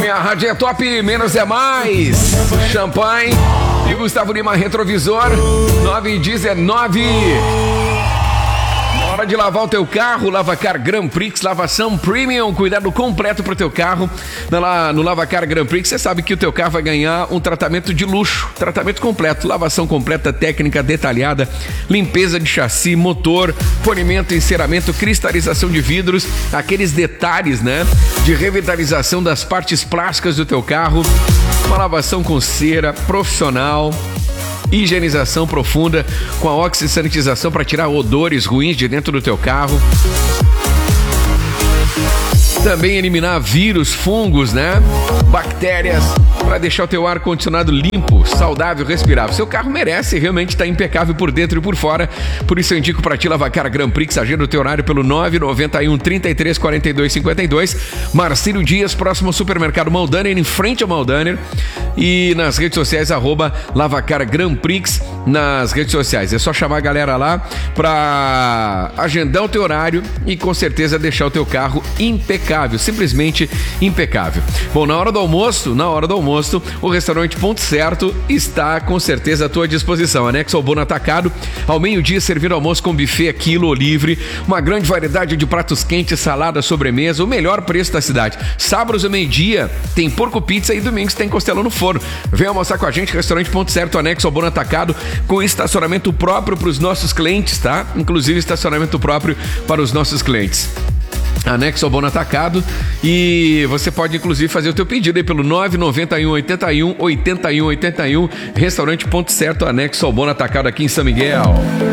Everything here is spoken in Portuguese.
Minha rádio é top, menos é mais. Champanhe e Gustavo Lima Retrovisor, 9h19. Hora de lavar o teu carro, Lavacar Grand Prix, lavação premium, cuidado completo pro teu carro. No Lavacar Grand Prix, você sabe que o teu carro vai ganhar um tratamento de luxo, tratamento completo, lavação completa, técnica detalhada, limpeza de chassi, motor, polimento, enceramento, cristalização de vidros, aqueles detalhes, né, de revitalização das partes plásticas do teu carro, uma lavação com cera profissional, higienização profunda com a oxisanitização para tirar odores ruins de dentro do teu carro. Também eliminar vírus, fungos, né? Bactérias, para deixar o teu ar-condicionado limpo, saudável, respirável. Seu carro merece realmente estar impecável por dentro e por fora. Por isso eu indico para ti Lavacar Grand Prix. Agenda o teu horário pelo 991 33 42 52. Marcílio Dias, próximo ao supermercado Maldaner, em frente ao Maldaner. E nas redes sociais, @Lavacar Grand Prix nas redes sociais. É só chamar a galera lá para agendar o teu horário e com certeza deixar o teu carro impecável, simplesmente impecável. Bom, na hora do almoço, o restaurante Ponto Certo está com certeza à tua disposição. Anexo ao Bono Atacado, ao meio-dia servir almoço com buffet quilo ou livre, uma grande variedade de pratos quentes, salada, sobremesa, o melhor preço da cidade. Sábados ao meio-dia tem porco pizza e domingos tem costelão no forno. Vem almoçar com a gente, restaurante Ponto Certo, anexo ao Bono Atacado, com estacionamento próprio para os nossos clientes, tá? Inclusive estacionamento próprio para os nossos clientes. Anexo ao Bono Atacado, e você pode inclusive fazer o teu pedido aí pelo 991 81 81 81, restaurante Ponto Certo, anexo ao Bono Atacado aqui em São Miguel.